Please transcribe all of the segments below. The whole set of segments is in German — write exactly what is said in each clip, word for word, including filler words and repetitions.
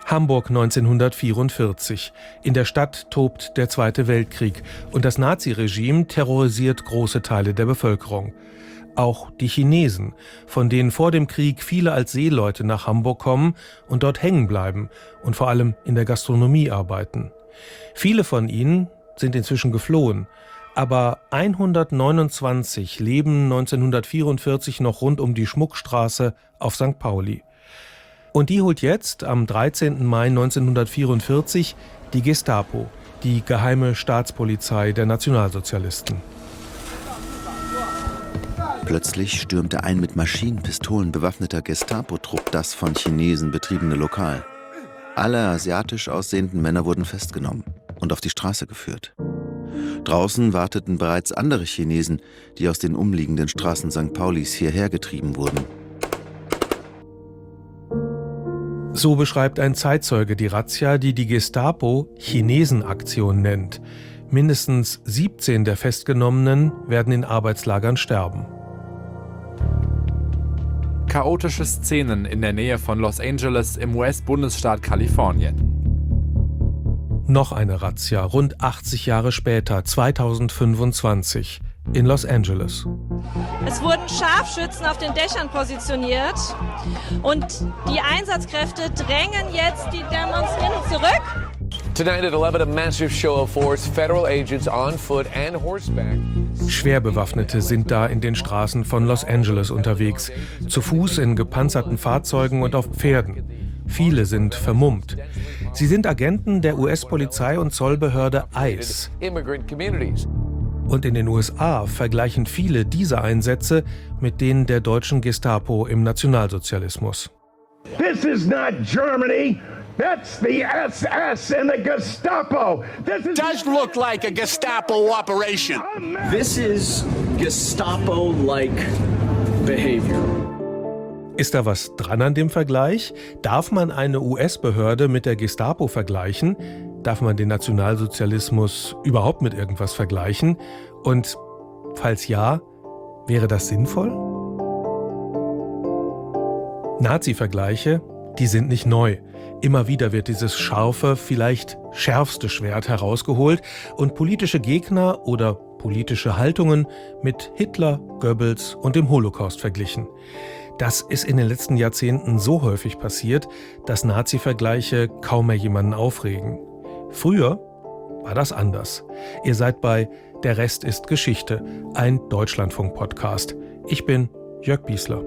Hamburg neunzehnhundertvierundvierzig. In der Stadt tobt der Zweite Weltkrieg und das Naziregime terrorisiert große Teile der Bevölkerung. Auch die Chinesen, von denen vor dem Krieg viele als Seeleute nach Hamburg kommen und dort hängen bleiben und vor allem in der Gastronomie arbeiten. Viele von ihnen sind inzwischen geflohen, aber hundertneunundzwanzig leben neunzehnhundertvierundvierzig noch rund um die Schmuckstraße auf Sankt Pauli. Und die holt jetzt am dreizehnten Mai neunzehnhundertvierundvierzig die Gestapo, die geheime Staatspolizei der Nationalsozialisten. Plötzlich stürmte ein mit Maschinenpistolen bewaffneter Gestapo-Trupp das von Chinesen betriebene Lokal. Alle asiatisch aussehenden Männer wurden festgenommen und auf die Straße geführt. Draußen warteten bereits andere Chinesen, die aus den umliegenden Straßen Sankt Paulis hierher getrieben wurden. So beschreibt ein Zeitzeuge die Razzia, die die Gestapo Chinesenaktion nennt. Mindestens siebzehn der Festgenommenen werden in Arbeitslagern sterben. Chaotische Szenen in der Nähe von Los Angeles im U S-Bundesstaat Kalifornien. Noch eine Razzia, rund achtzig Jahre später, zweitausendfünfundzwanzig, in Los Angeles. Es wurden Scharfschützen auf den Dächern positioniert und die Einsatzkräfte drängen jetzt die Demonstranten zurück. Tonight at eleven, a massive show of force, federal agents on foot and horseback. Schwerbewaffnete sind da in den Straßen von Los Angeles unterwegs, zu Fuß in gepanzerten Fahrzeugen und auf Pferden. Viele sind vermummt. Sie sind Agenten der U S-Polizei und Zollbehörde ICE. Und in den U S A vergleichen viele diese Einsätze mit denen der deutschen Gestapo im Nationalsozialismus. This is not Germany. That's the S S and the Gestapo. This is does look like a Gestapo operation. This is Gestapo-like behavior. Ist da was dran an dem Vergleich? Darf man eine U S-Behörde mit der Gestapo vergleichen? Darf man den Nationalsozialismus überhaupt mit irgendwas vergleichen? Und falls ja, wäre das sinnvoll? Nazi-Vergleiche, die sind nicht neu. Immer wieder wird dieses scharfe, vielleicht schärfste Schwert herausgeholt und politische Gegner oder politische Haltungen mit Hitler, Goebbels und dem Holocaust verglichen. Das ist in den letzten Jahrzehnten so häufig passiert, dass Nazi-Vergleiche kaum mehr jemanden aufregen. Früher war das anders. Ihr seid bei Der Rest ist Geschichte, ein Deutschlandfunk-Podcast. Ich bin Jörg Biesler.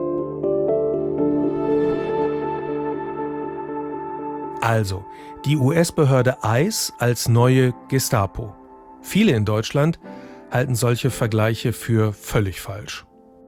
Also, die U S-Behörde ICE als neue Gestapo. Viele in Deutschland halten solche Vergleiche für völlig falsch.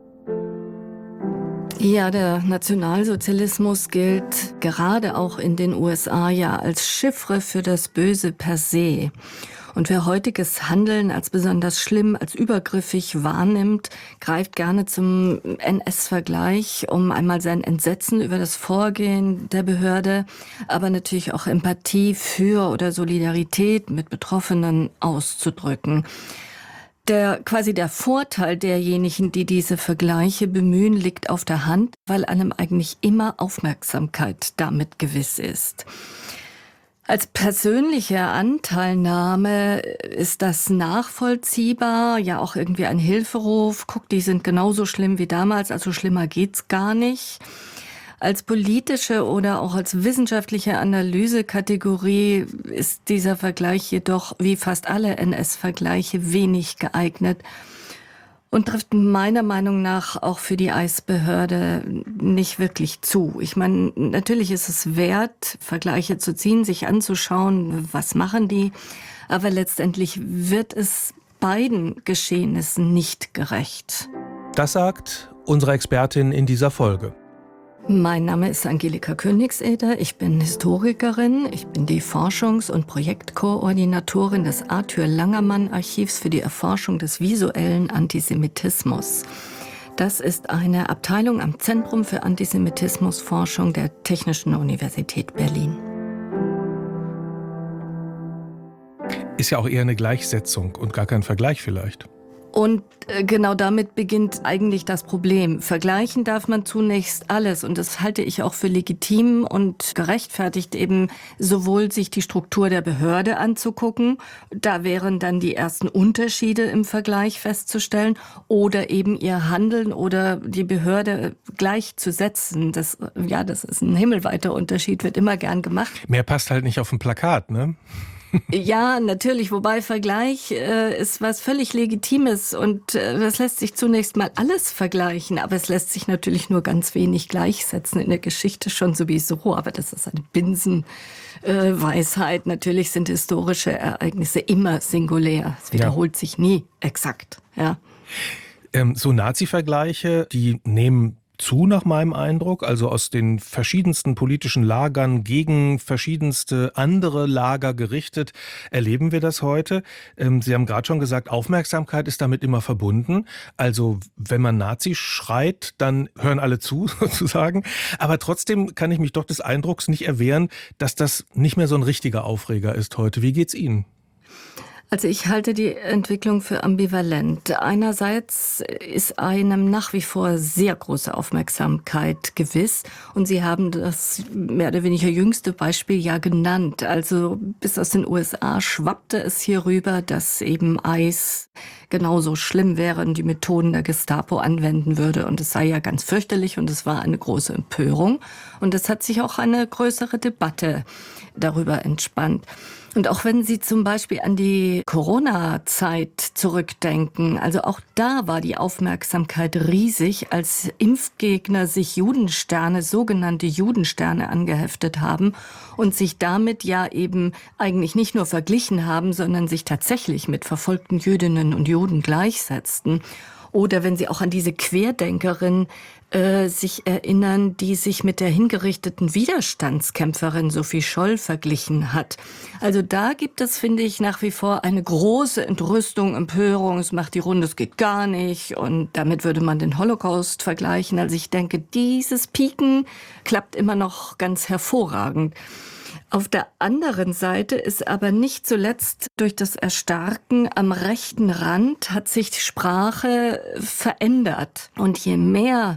Ja, der Nationalsozialismus gilt gerade auch in den U S A ja als Chiffre für das Böse per se. Und wer heutiges Handeln als besonders schlimm, als übergriffig wahrnimmt, greift gerne zum N S-Vergleich, um einmal sein Entsetzen über das Vorgehen der Behörde, aber natürlich auch Empathie für oder Solidarität mit Betroffenen auszudrücken. Der, quasi der Vorteil derjenigen, die diese Vergleiche bemühen, liegt auf der Hand, weil einem eigentlich immer Aufmerksamkeit damit gewiss ist. Als persönliche Anteilnahme ist das nachvollziehbar, ja auch irgendwie ein Hilferuf. Guck, die sind genauso schlimm wie damals, also schlimmer geht's gar nicht. Als politische oder auch als wissenschaftliche Analysekategorie ist dieser Vergleich jedoch, wie fast alle N S-Vergleiche, wenig geeignet und trifft meiner Meinung nach auch für die ICE-Behörde nicht wirklich zu. Ich meine, natürlich ist es wert, Vergleiche zu ziehen, sich anzuschauen, was machen die, aber letztendlich wird es beiden Geschehnissen nicht gerecht. Das sagt unsere Expertin in dieser Folge. Mein Name ist Angelika Königseder, ich bin Historikerin, ich bin die Forschungs- und Projektkoordinatorin des Arthur-Langermann-Archivs für die Erforschung des visuellen Antisemitismus. Das ist eine Abteilung am Zentrum für Antisemitismusforschung der Technischen Universität Berlin. Ist ja auch eher eine Gleichsetzung und gar kein Vergleich vielleicht. Und genau damit beginnt eigentlich das Problem. Vergleichen darf man zunächst alles und das halte ich auch für legitim und gerechtfertigt, eben sowohl sich die Struktur der Behörde anzugucken, da wären dann die ersten Unterschiede im Vergleich festzustellen, oder eben ihr Handeln oder die Behörde gleichzusetzen. Das, ja, das ist ein himmelweiter Unterschied, wird immer gern gemacht. Mehr passt halt nicht auf ein Plakat, ne? Ja, natürlich, wobei Vergleich äh, ist was völlig Legitimes und äh, das lässt sich zunächst mal alles vergleichen, aber es lässt sich natürlich nur ganz wenig gleichsetzen, in der Geschichte schon sowieso, aber das ist eine Binsenweisheit. Äh, natürlich sind historische Ereignisse immer singulär, es wiederholt ja. sich nie exakt. Ja. Ähm, so Nazi-Vergleiche, die nehmen zu, nach meinem Eindruck, also aus den verschiedensten politischen Lagern gegen verschiedenste andere Lager gerichtet, erleben wir das heute. Ähm, Sie haben gerade schon gesagt, Aufmerksamkeit ist damit immer verbunden. Also wenn man Nazi schreit, dann hören alle zu, sozusagen. Aber trotzdem kann ich mich doch des Eindrucks nicht erwehren, dass das nicht mehr so ein richtiger Aufreger ist heute. Wie geht's Ihnen? Also ich halte die Entwicklung für ambivalent. Einerseits ist einem nach wie vor sehr große Aufmerksamkeit gewiss. Und Sie haben das mehr oder weniger jüngste Beispiel ja genannt. Also bis aus den U S A schwappte es hier rüber, dass eben I C E genauso schlimm wäre und die Methoden der Gestapo anwenden würde. Und es sei ja ganz fürchterlich und es war eine große Empörung. Und es hat sich auch eine größere Debatte darüber entspannt. Und auch wenn Sie zum Beispiel an die Corona-Zeit zurückdenken, also auch da war die Aufmerksamkeit riesig, als Impfgegner sich Judensterne, sogenannte Judensterne angeheftet haben und sich damit ja eben eigentlich nicht nur verglichen haben, sondern sich tatsächlich mit verfolgten Jüdinnen und Juden gleichsetzten. Oder wenn Sie auch an diese Querdenkerin äh, sich erinnern, die sich mit der hingerichteten Widerstandskämpferin Sophie Scholl verglichen hat. Also da gibt es, finde ich, nach wie vor eine große Entrüstung, Empörung. Es macht die Runde, es geht gar nicht. Und damit würde man den Holocaust vergleichen. Also ich denke, dieses Pieken klappt immer noch ganz hervorragend. Auf der anderen Seite ist aber nicht zuletzt durch das Erstarken am rechten Rand hat sich die Sprache verändert. Und je mehr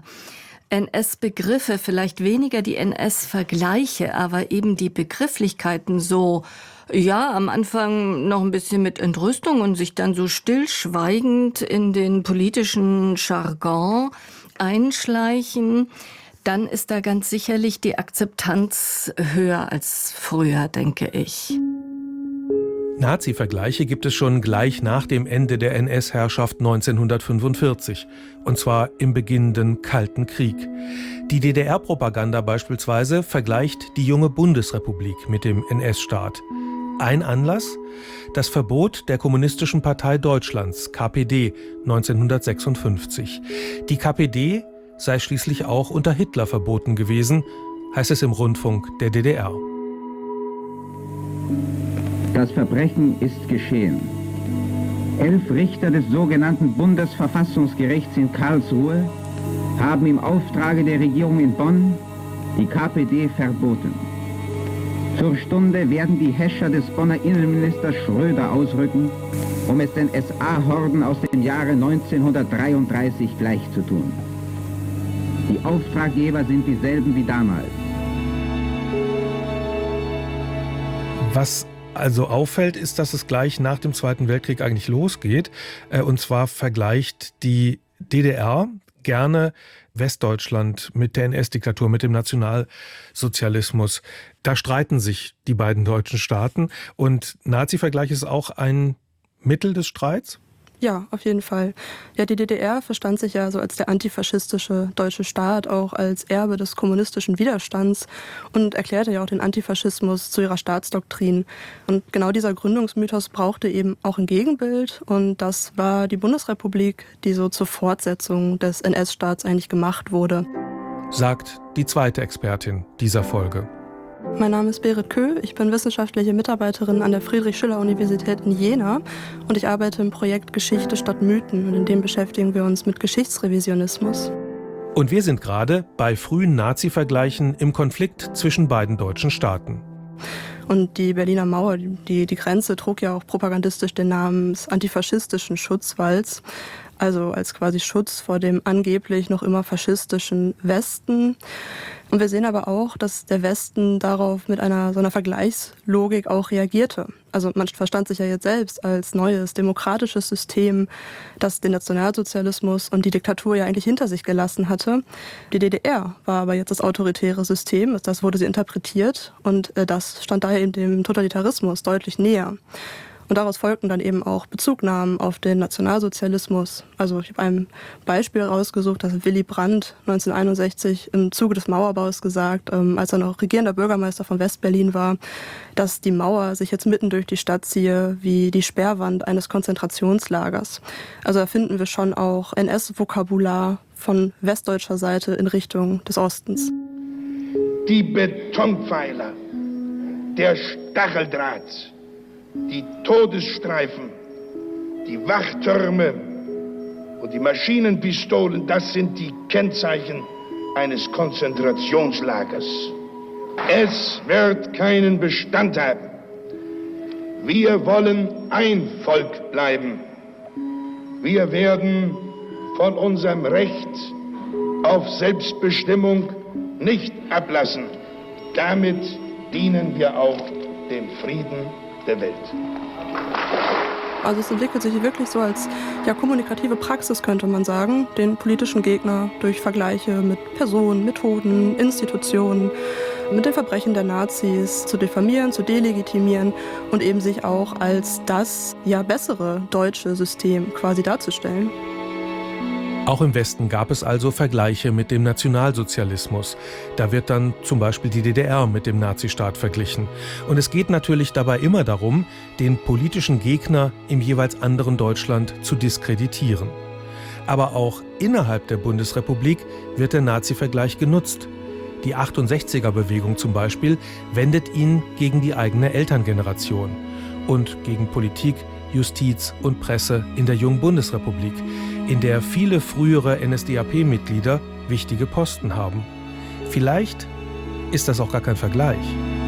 N S-Begriffe, vielleicht weniger die N S-Vergleiche, aber eben die Begrifflichkeiten so, ja, am Anfang noch ein bisschen mit Entrüstung und sich dann so stillschweigend in den politischen Jargon einschleichen, dann ist da ganz sicherlich die Akzeptanz höher als früher, denke ich. Nazi-Vergleiche gibt es schon gleich nach dem Ende der N S-Herrschaft neunzehnhundertfünfundvierzig, und zwar im beginnenden Kalten Krieg. Die D D R-Propaganda beispielsweise vergleicht die junge Bundesrepublik mit dem N S-Staat. Ein Anlass? Das Verbot der Kommunistischen Partei Deutschlands, K P D, neunzehnhundertsechsundfünfzig. Die K P D sei schließlich auch unter Hitler verboten gewesen, heißt es im Rundfunk der D D R. Das Verbrechen ist geschehen. Elf Richter des sogenannten Bundesverfassungsgerichts in Karlsruhe haben im Auftrage der Regierung in Bonn die K P D verboten. Zur Stunde werden die Häscher des Bonner Innenministers Schröder ausrücken, um es den S A-Horden aus dem Jahre neunzehnhundertdreiunddreißig gleichzutun. Die Auftraggeber sind dieselben wie damals. Was also auffällt, ist, dass es gleich nach dem Zweiten Weltkrieg eigentlich losgeht. Und zwar vergleicht die D D R gerne Westdeutschland mit der N S-Diktatur, mit dem Nationalsozialismus. Da streiten sich die beiden deutschen Staaten. Und Nazi-Vergleich ist auch ein Mittel des Streits? Ja, auf jeden Fall. Ja, die D D R verstand sich ja so als der antifaschistische deutsche Staat, auch als Erbe des kommunistischen Widerstands und erklärte ja auch den Antifaschismus zu ihrer Staatsdoktrin. Und genau dieser Gründungsmythos brauchte eben auch ein Gegenbild und das war die Bundesrepublik, die so zur Fortsetzung des N S-Staats eigentlich gemacht wurde. Sagt die zweite Expertin dieser Folge. Mein Name ist Berit Köh, ich bin wissenschaftliche Mitarbeiterin an der Friedrich-Schiller-Universität in Jena und ich arbeite im Projekt Geschichte statt Mythen und in dem beschäftigen wir uns mit Geschichtsrevisionismus. Und wir sind gerade bei frühen Nazi-Vergleichen im Konflikt zwischen beiden deutschen Staaten. Und die Berliner Mauer, die, die Grenze, trug ja auch propagandistisch den Namen des antifaschistischen Schutzwalls. Also als quasi Schutz vor dem angeblich noch immer faschistischen Westen. Und wir sehen aber auch, dass der Westen darauf mit einer so einer Vergleichslogik auch reagierte. Also man verstand sich ja jetzt selbst als neues demokratisches System, das den Nationalsozialismus und die Diktatur ja eigentlich hinter sich gelassen hatte. Die D D R war aber jetzt das autoritäre System, das wurde sie interpretiert und das stand daher eben dem Totalitarismus deutlich näher. Und daraus folgten dann eben auch Bezugnahmen auf den Nationalsozialismus. Also ich habe ein Beispiel rausgesucht, das Willy Brandt neunzehnhunderteinundsechzig im Zuge des Mauerbaus gesagt, ähm, als er noch regierender Bürgermeister von Westberlin war, dass die Mauer sich jetzt mitten durch die Stadt ziehe wie die Sperrwand eines Konzentrationslagers. Also da finden wir schon auch N S-Vokabular von westdeutscher Seite in Richtung des Ostens. Die Betonpfeiler, der Stacheldraht, die Todesstreifen, die Wachtürme und die Maschinenpistolen, das sind die Kennzeichen eines Konzentrationslagers. Es wird keinen Bestand haben. Wir wollen ein Volk bleiben. Wir werden von unserem Recht auf Selbstbestimmung nicht ablassen. Damit dienen wir auch dem Frieden der Welt. Also es entwickelt sich wirklich so als ja, kommunikative Praxis, könnte man sagen, den politischen Gegner durch Vergleiche mit Personen, Methoden, Institutionen, mit den Verbrechen der Nazis zu diffamieren, zu delegitimieren und eben sich auch als das ja bessere deutsche System quasi darzustellen. Auch im Westen gab es also Vergleiche mit dem Nationalsozialismus. Da wird dann zum Beispiel die D D R mit dem Nazistaat verglichen. Und es geht natürlich dabei immer darum, den politischen Gegner im jeweils anderen Deutschland zu diskreditieren. Aber auch innerhalb der Bundesrepublik wird der Nazi-Vergleich genutzt. Die achtundsechziger-Bewegung zum Beispiel wendet ihn gegen die eigene Elterngeneration und gegen Politik, Justiz und Presse in der jungen Bundesrepublik, in der viele frühere N S D A P-Mitglieder wichtige Posten haben. Vielleicht ist das auch gar kein Vergleich.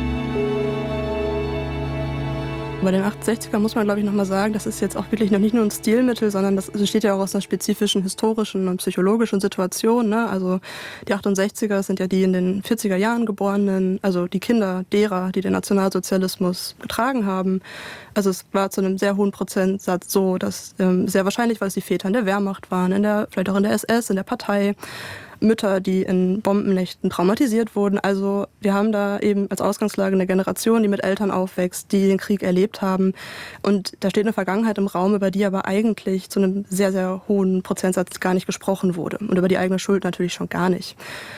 Bei den achtundsechzigern muss man, glaube ich, nochmal sagen, das ist jetzt auch wirklich noch nicht nur ein Stilmittel, sondern das besteht ja auch aus einer spezifischen historischen und psychologischen Situation. Ne? Also die achtundsechziger sind ja die in den vierziger Jahren Geborenen, also die Kinder derer, die den Nationalsozialismus getragen haben. Also es war zu einem sehr hohen Prozentsatz so, dass ähm, sehr wahrscheinlich, weil es die Väter in der Wehrmacht waren, in der, vielleicht auch in der S S, in der Partei, Mütter, die in Bombennächten traumatisiert wurden. Also wir haben da eben als Ausgangslage eine Generation, die mit Eltern aufwächst, die den Krieg erlebt haben. Und da steht eine Vergangenheit im Raum, über die aber eigentlich zu einem sehr, sehr hohen Prozentsatz gar nicht gesprochen wurde. Und über die eigene Schuld natürlich schon gar nicht.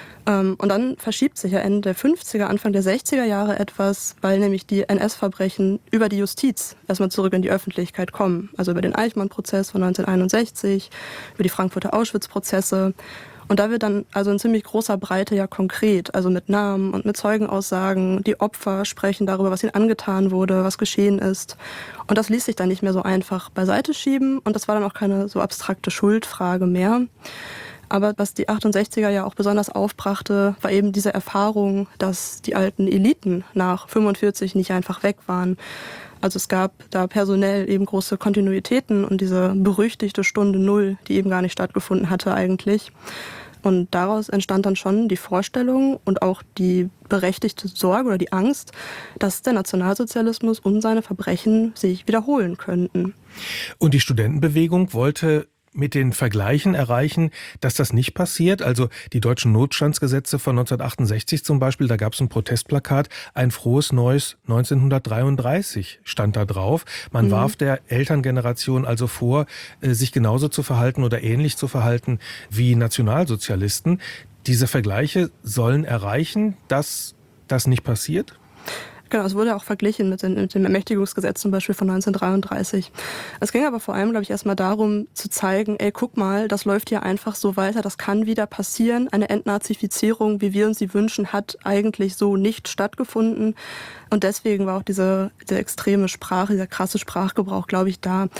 Und dann verschiebt sich ja Ende der fünfziger, Anfang der sechziger Jahre etwas, weil nämlich die N S-Verbrechen über die Justiz erstmal zurück in die Öffentlichkeit kommen. Also über den Eichmann-Prozess von neunzehnhunderteinundsechzig, über die Frankfurter Auschwitz-Prozesse. Und da wird dann also in ziemlich großer Breite ja konkret, also mit Namen und mit Zeugenaussagen, die Opfer sprechen darüber, was ihnen angetan wurde, was geschehen ist. Und das ließ sich dann nicht mehr so einfach beiseite schieben und das war dann auch keine so abstrakte Schuldfrage mehr. Aber was die achtundsechziger ja auch besonders aufbrachte, war eben diese Erfahrung, dass die alten Eliten nach fünfundvierzig nicht einfach weg waren. Also es gab da personell eben große Kontinuitäten und diese berüchtigte Stunde Null, die eben gar nicht stattgefunden hatte eigentlich. Und daraus entstand dann schon die Vorstellung und auch die berechtigte Sorge oder die Angst, dass der Nationalsozialismus und seine Verbrechen sich wiederholen könnten. Und die Studentenbewegung wollte mit den Vergleichen erreichen, dass das nicht passiert. Also die deutschen Notstandsgesetze von neunzehnhundertachtundsechzig zum Beispiel, da gab es ein Protestplakat, ein frohes neues neunzehnhundertdreiunddreißig stand da drauf. Man mhm. warf der Elterngeneration also vor, sich genauso zu verhalten oder ähnlich zu verhalten wie Nationalsozialisten. Diese Vergleiche sollen erreichen, dass das nicht passiert? Genau, es wurde auch verglichen mit, den, mit dem Ermächtigungsgesetz zum Beispiel von neunzehnhundertdreiunddreißig. Es ging aber vor allem, glaube ich, erstmal darum zu zeigen, ey, guck mal, das läuft hier einfach so weiter, das kann wieder passieren. Eine Entnazifizierung, wie wir uns sie wünschen, hat eigentlich so nicht stattgefunden. Und deswegen war auch diese, diese extreme Sprache, dieser krasse Sprachgebrauch, glaube ich, da,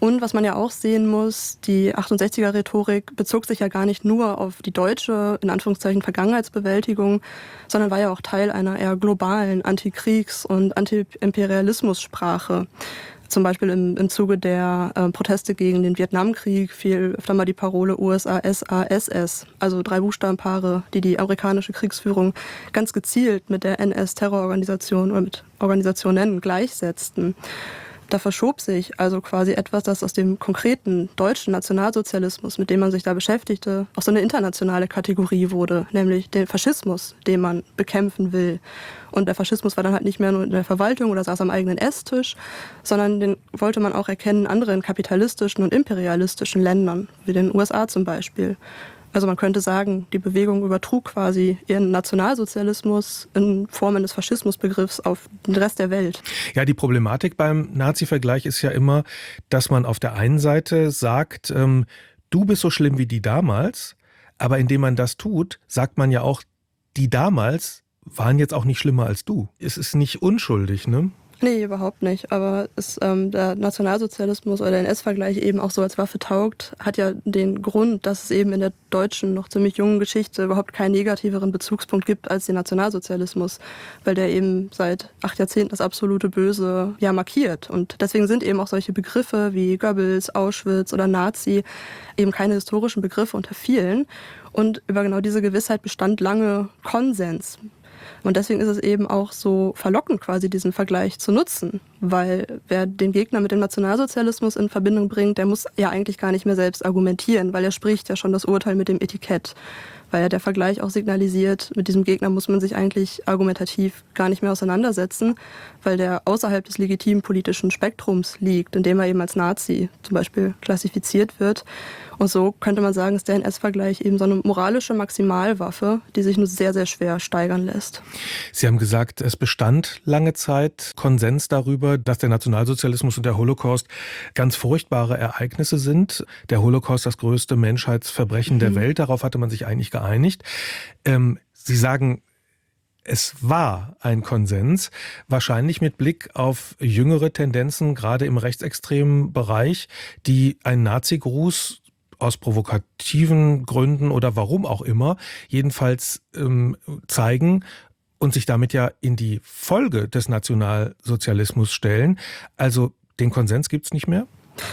Und was man ja auch sehen muss, die achtundsechziger-Rhetorik bezog sich ja gar nicht nur auf die deutsche, in Anführungszeichen, Vergangenheitsbewältigung, sondern war ja auch Teil einer eher globalen Antikriegs- und Anti-Imperialismus-Sprache. Zum Beispiel im, im Zuge der äh, Proteste gegen den Vietnamkrieg fiel öfter mal die Parole U S A S A S S, also drei Buchstabenpaare, die die amerikanische Kriegsführung ganz gezielt mit der N S-Terrororganisation oder mit Organisationen gleichsetzten. Da verschob sich also quasi etwas, das aus dem konkreten deutschen Nationalsozialismus, mit dem man sich da beschäftigte, auch so eine internationale Kategorie wurde, nämlich den Faschismus, den man bekämpfen will. Und der Faschismus war dann halt nicht mehr nur in der Verwaltung oder saß am eigenen Esstisch, sondern den wollte man auch erkennen in anderen kapitalistischen und imperialistischen Ländern, wie den U S A zum Beispiel. Also man könnte sagen, die Bewegung übertrug quasi ihren Nationalsozialismus in Formen des Faschismusbegriffs auf den Rest der Welt. Ja, die Problematik beim Nazi-Vergleich ist ja immer, dass man auf der einen Seite sagt, ähm, du bist so schlimm wie die damals, aber indem man das tut, sagt man ja auch, die damals waren jetzt auch nicht schlimmer als du. Es ist nicht unschuldig, ne? Nee, überhaupt nicht. Aber es, ähm, der Nationalsozialismus oder der N S-Vergleich eben auch so als Waffe taugt, hat ja den Grund, dass es eben in der deutschen, noch ziemlich jungen Geschichte überhaupt keinen negativeren Bezugspunkt gibt als den Nationalsozialismus, weil der eben seit acht Jahrzehnten das absolute Böse ja markiert. Und deswegen sind eben auch solche Begriffe wie Goebbels, Auschwitz oder Nazi eben keine historischen Begriffe unter vielen. Und über genau diese Gewissheit bestand lange Konsens. Und deswegen ist es eben auch so verlockend, quasi diesen Vergleich zu nutzen. Weil wer den Gegner mit dem Nationalsozialismus in Verbindung bringt, der muss ja eigentlich gar nicht mehr selbst argumentieren, weil er spricht ja schon das Urteil mit dem Etikett. Weil ja der Vergleich auch signalisiert, mit diesem Gegner muss man sich eigentlich argumentativ gar nicht mehr auseinandersetzen, weil der außerhalb des legitimen politischen Spektrums liegt, indem er eben als Nazi zum Beispiel klassifiziert wird. Und so könnte man sagen, ist der N S-Vergleich eben so eine moralische Maximalwaffe, die sich nur sehr, sehr schwer steigern lässt. Sie haben gesagt, es bestand lange Zeit Konsens darüber, dass der Nationalsozialismus und der Holocaust ganz furchtbare Ereignisse sind. Der Holocaust das größte Menschheitsverbrechen mhm. der Welt, darauf hatte man sich eigentlich geeinigt. Ähm, Sie sagen, es war ein Konsens, wahrscheinlich mit Blick auf jüngere Tendenzen, gerade im rechtsextremen Bereich, die einen Nazi-Gruß aus provokativen Gründen oder warum auch immer, jedenfalls ähm, zeigen und sich damit ja in die Folge des Nationalsozialismus stellen. Also den Konsens gibt's nicht mehr?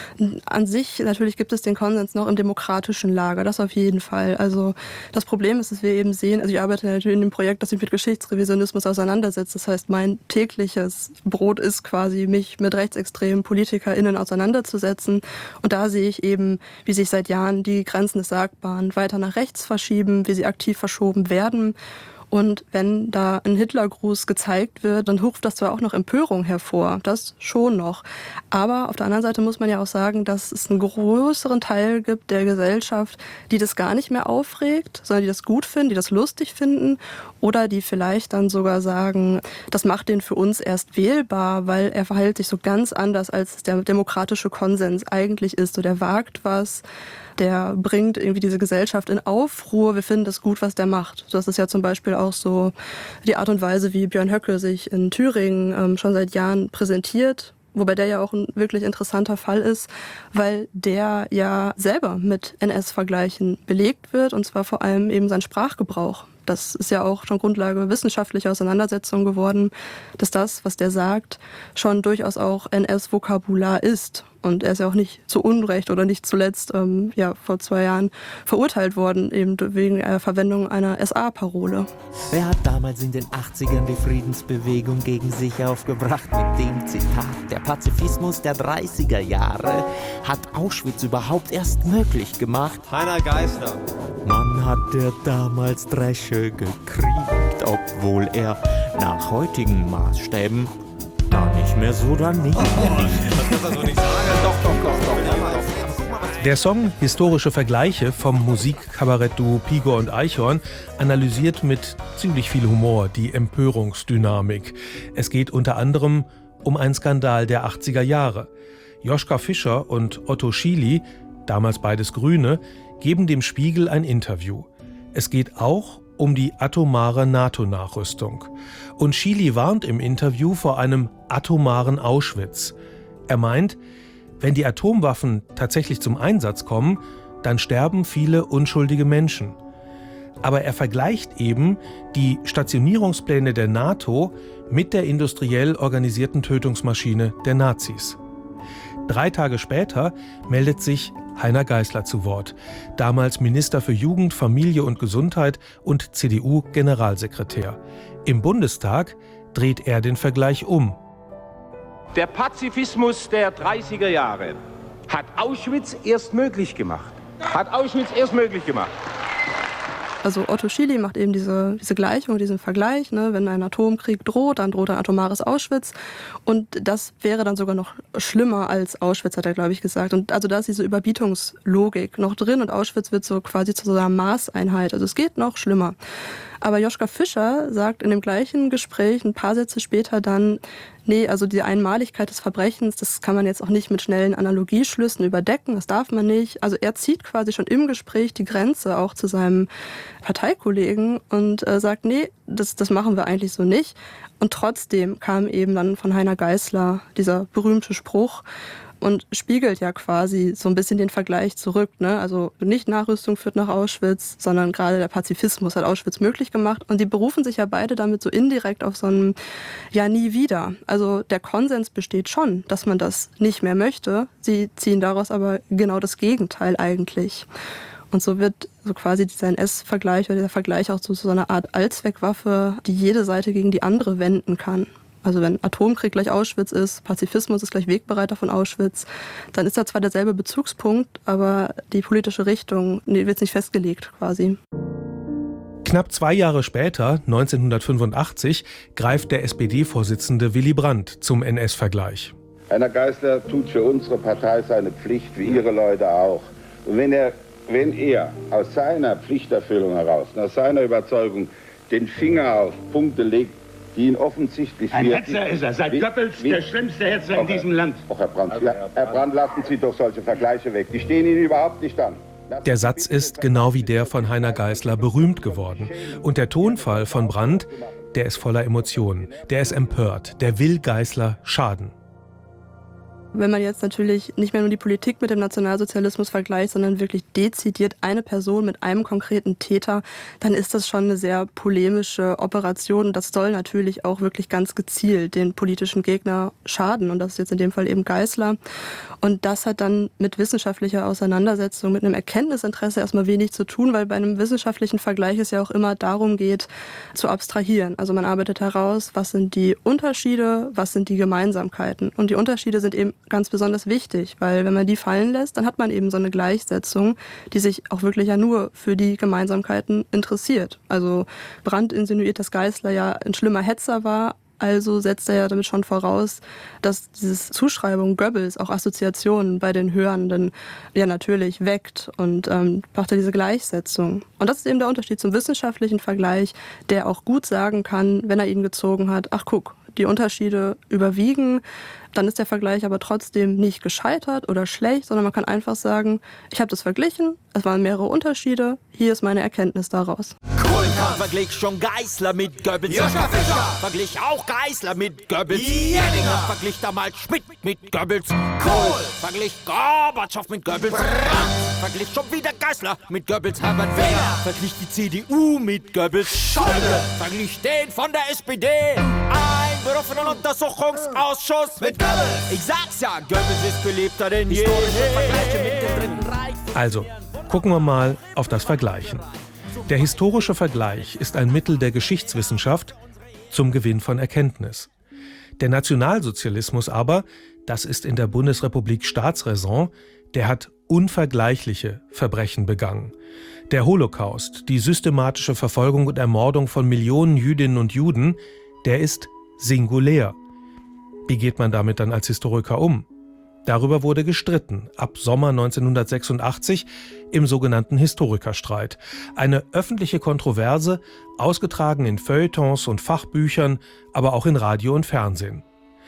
An sich natürlich gibt es den Konsens noch im demokratischen Lager, das auf jeden Fall. Also das Problem ist, dass wir eben sehen, also ich arbeite natürlich in dem Projekt, das sich mit Geschichtsrevisionismus auseinandersetzt. Das heißt, mein tägliches Brot ist quasi, mich mit rechtsextremen PolitikerInnen auseinanderzusetzen. Und da sehe ich eben, wie sich seit Jahren die Grenzen des Sagbaren weiter nach rechts verschieben, wie sie aktiv verschoben werden. Und wenn da ein Hitlergruß gezeigt wird, dann ruft das zwar auch noch Empörung hervor, das schon noch. Aber auf der anderen Seite muss man ja auch sagen, dass es einen größeren Teil gibt der Gesellschaft, die das gar nicht mehr aufregt, sondern die das gut finden, die das lustig finden oder die vielleicht dann sogar sagen, das macht den für uns erst wählbar, weil er verhält sich so ganz anders, als der demokratische Konsens eigentlich ist. So, der wagt was, der bringt irgendwie diese Gesellschaft in Aufruhr. Wir finden das gut, was der macht. Das ist ja zum Beispiel auch so die Art und Weise, wie Björn Höcke sich in Thüringen ähm, schon seit Jahren präsentiert. Wobei der ja auch ein wirklich interessanter Fall ist, weil der ja selber mit N S-Vergleichen belegt wird, und zwar vor allem eben sein Sprachgebrauch. Das ist ja auch schon Grundlage wissenschaftlicher Auseinandersetzungen geworden, dass das, was der sagt, schon durchaus auch N S-Vokabular ist. Und er ist ja auch nicht zu Unrecht oder nicht zuletzt ähm, ja, vor zwei Jahren verurteilt worden, eben wegen der Verwendung einer S A-Parole. Wer hat damals in den achtzigern die Friedensbewegung gegen sich aufgebracht mit dem Zitat? Der Pazifismus der dreißiger Jahre hat Auschwitz überhaupt erst möglich gemacht. Heiner Geißler. Man hat der damals Dresche gekriegt, obwohl er nach heutigen Maßstäben gar nicht mehr so dann nicht. Oh, das kann er so nicht sagen. Doch, doch, doch, doch. Der Song Historische Vergleiche vom Musikkabarettduo Pigo und Eichhorn analysiert mit ziemlich viel Humor die Empörungsdynamik. Es geht unter anderem um einen Skandal der achtziger Jahre. Joschka Fischer und Otto Schily, damals beides Grüne, geben dem Spiegel ein Interview. Es geht auch um die atomare NATO-Nachrüstung. Und Schily warnt im Interview vor einem atomaren Auschwitz. Er meint, Wenn die Atomwaffen tatsächlich zum Einsatz kommen, dann sterben viele unschuldige Menschen. Aber er vergleicht eben die Stationierungspläne der NATO mit der industriell organisierten Tötungsmaschine der Nazis. Drei Tage später meldet sich Heiner Geißler zu Wort, damals Minister für Jugend, Familie und Gesundheit und C D U-Generalsekretär. Im Bundestag dreht er den Vergleich um. Der Pazifismus der dreißiger Jahre hat Auschwitz erst möglich gemacht. Hat Auschwitz erst möglich gemacht. Also Otto Schily macht eben diese, diese Gleichung, diesen Vergleich, ne? Wenn ein Atomkrieg droht, dann droht ein atomares Auschwitz. Und das wäre dann sogar noch schlimmer als Auschwitz, hat er, glaube ich, gesagt. Und also da ist diese Überbietungslogik noch drin und Auschwitz wird so quasi zu so einer Maßeinheit. Also es geht noch schlimmer. Aber Joschka Fischer sagt in dem gleichen Gespräch ein paar Sätze später dann, nee, also die Einmaligkeit des Verbrechens, das kann man jetzt auch nicht mit schnellen Analogieschlüssen überdecken, das darf man nicht. Also er zieht quasi schon im Gespräch die Grenze auch zu seinem Parteikollegen und äh, sagt, nee, das, das machen wir eigentlich so nicht. Und trotzdem kam eben dann von Heiner Geißler dieser berühmte Spruch, und spiegelt ja quasi so ein bisschen den Vergleich zurück, ne? Also nicht Nachrüstung führt nach Auschwitz, sondern gerade der Pazifismus hat Auschwitz möglich gemacht. Und die berufen sich ja beide damit so indirekt auf so ein Ja nie wieder. Also der Konsens besteht schon, dass man das nicht mehr möchte. Sie ziehen daraus aber genau das Gegenteil eigentlich. Und so wird so quasi dieser N S-Vergleich oder der Vergleich auch zu so einer Art Allzweckwaffe, die jede Seite gegen die andere wenden kann. Also wenn Atomkrieg gleich Auschwitz ist, Pazifismus ist gleich Wegbereiter von Auschwitz, dann ist da zwar derselbe Bezugspunkt, aber die politische Richtung wird nicht festgelegt quasi. Knapp zwei Jahre später, neunzehnhundertfünfundachtzig, greift der S P D-Vorsitzende Willy Brandt zum N S-Vergleich. Heiner Geißler tut für unsere Partei seine Pflicht, wie Ihre Leute auch. Und wenn er, wenn er aus seiner Pflichterfüllung heraus, aus seiner Überzeugung, den Finger auf Punkte legt, die ihn offensichtlich... Ein Hetzer ist er, seit Goebbels wie, der schlimmste Hetzer in diesem Land. Auch Herr Brandt, Herr Brandt, lassen Sie doch solche Vergleiche weg. Die stehen Ihnen überhaupt nicht an. Der Satz ist, genau wie der von Heiner Geißler, berühmt geworden. Und der Tonfall von Brandt, der ist voller Emotionen, der ist empört, der will Geißler schaden. Wenn man jetzt natürlich nicht mehr nur die Politik mit dem Nationalsozialismus vergleicht, sondern wirklich dezidiert eine Person mit einem konkreten Täter, dann ist das schon eine sehr polemische Operation. Das soll natürlich auch wirklich ganz gezielt den politischen Gegner schaden. Und das ist jetzt in dem Fall eben Geißler. Und das hat dann mit wissenschaftlicher Auseinandersetzung, mit einem Erkenntnisinteresse erstmal wenig zu tun, weil bei einem wissenschaftlichen Vergleich es ja auch immer darum geht, zu abstrahieren. Also man arbeitet heraus, was sind die Unterschiede, was sind die Gemeinsamkeiten. Und die Unterschiede sind eben ganz besonders wichtig, weil wenn man die fallen lässt, dann hat man eben so eine Gleichsetzung, die sich auch wirklich ja nur für die Gemeinsamkeiten interessiert. Also Brandt insinuiert, dass Geißler ja ein schlimmer Hetzer war, also setzt er ja damit schon voraus, dass diese Zuschreibung Goebbels auch Assoziationen bei den Hörenden ja natürlich weckt und ähm, macht er diese Gleichsetzung. Und das ist eben der Unterschied zum wissenschaftlichen Vergleich, der auch gut sagen kann, wenn er ihn gezogen hat, ach guck, die Unterschiede überwiegen, dann ist der Vergleich aber trotzdem nicht gescheitert oder schlecht, sondern man kann einfach sagen, ich habe das verglichen, es waren mehrere Unterschiede, hier ist meine Erkenntnis daraus. Cool, verglich schon Geißler mit Goebbels. Joschka Fischer verglich auch Geißler mit Goebbels. Jedinger verglich damals Schmidt mit Goebbels. Kohl verglich Gorbatschow mit Goebbels. Brandt verglich schon wieder Geißler mit Goebbels. Herbert Wehner verglich die C D U mit Goebbels. Schäuble verglich den von der S P D. Ein berufenen Untersuchungsausschuss mit Goebbels. Ich sag's ja, Goebbels ist beliebter denn je. Vergleiche mit dem Dritten Reich. Also, gucken wir mal auf das Vergleichen. Der historische Vergleich ist ein Mittel der Geschichtswissenschaft zum Gewinn von Erkenntnis. Der Nationalsozialismus aber, das ist in der Bundesrepublik Staatsräson, der hat unvergleichliche Verbrechen begangen. Der Holocaust, die systematische Verfolgung und Ermordung von Millionen Jüdinnen und Juden, der ist singulär. Wie geht man damit dann als Historiker um? Darüber wurde gestritten, ab Sommer neunzehnhundertsechsundachtzig im sogenannten Historikerstreit. Eine öffentliche Kontroverse, ausgetragen in Feuilletons und Fachbüchern, aber auch in Radio und Fernsehen.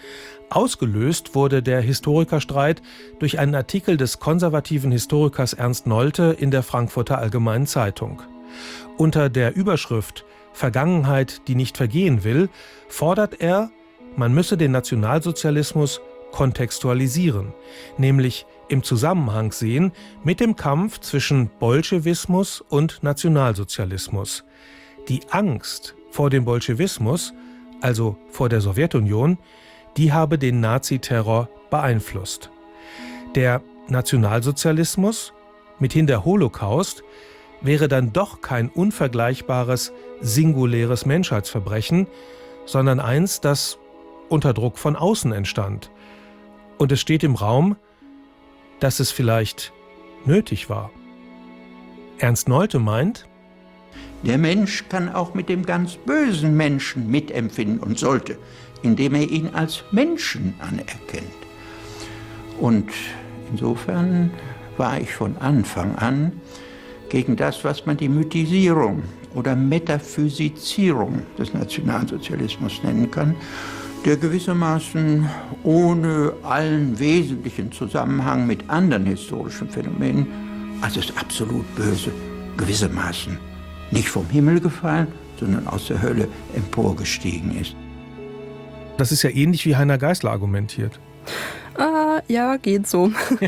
Ausgelöst wurde der Historikerstreit durch einen Artikel des konservativen Historikers Ernst Nolte in der Frankfurter Allgemeinen Zeitung. Unter der Überschrift »Vergangenheit, die nicht vergehen will« fordert er, man müsse den Nationalsozialismus kontextualisieren, nämlich im Zusammenhang sehen mit dem Kampf zwischen Bolschewismus und Nationalsozialismus. Die Angst vor dem Bolschewismus, also vor der Sowjetunion, die habe den Naziterror beeinflusst. Der Nationalsozialismus, mithin der Holocaust, wäre dann doch kein unvergleichbares, singuläres Menschheitsverbrechen, sondern eins, das unter Druck von außen entstand. Und es steht im Raum, dass es vielleicht nötig war. Ernst Nolte meint, der Mensch kann auch mit dem ganz bösen Menschen mitempfinden und sollte, indem er ihn als Menschen anerkennt. Und insofern war ich von Anfang an gegen das, was man die Mythisierung oder Metaphysizierung des Nationalsozialismus nennen kann, der gewissermaßen ohne allen wesentlichen Zusammenhang mit anderen historischen Phänomenen als das absolut Böse gewissermaßen nicht vom Himmel gefallen, sondern aus der Hölle emporgestiegen ist. Das ist ja ähnlich wie Heiner Geißler argumentiert. Ah, ja, geht so.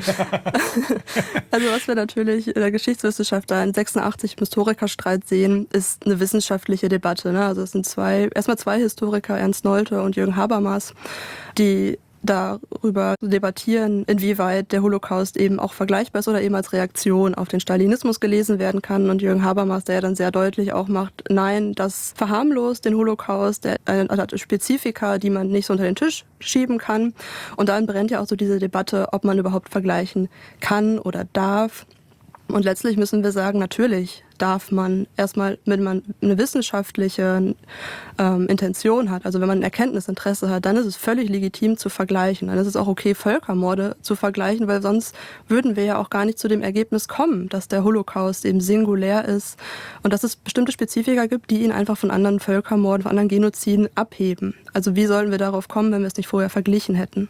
Also was wir natürlich in der Geschichtswissenschaft da in sechsundachtzig im Historikerstreit sehen, ist eine wissenschaftliche Debatte. Ne? Also es sind zwei, erstmal zwei Historiker, Ernst Nolte und Jürgen Habermas, die darüber debattieren, inwieweit der Holocaust eben auch vergleichbar ist oder eben als Reaktion auf den Stalinismus gelesen werden kann. Und Jürgen Habermas, der ja dann sehr deutlich auch macht, nein, das verharmlost den Holocaust, der hat Spezifika, die man nicht so unter den Tisch schieben kann. Und dann brennt ja auch so diese Debatte, ob man überhaupt vergleichen kann oder darf. Und letztlich müssen wir sagen, natürlich darf man erstmal, wenn man eine wissenschaftliche ähm, Intention hat, also wenn man ein Erkenntnisinteresse hat, dann ist es völlig legitim zu vergleichen. Dann ist es auch okay, Völkermorde zu vergleichen, weil sonst würden wir ja auch gar nicht zu dem Ergebnis kommen, dass der Holocaust eben singulär ist und dass es bestimmte Spezifika gibt, die ihn einfach von anderen Völkermorden, von anderen Genoziden abheben. Also wie sollen wir darauf kommen, wenn wir es nicht vorher verglichen hätten?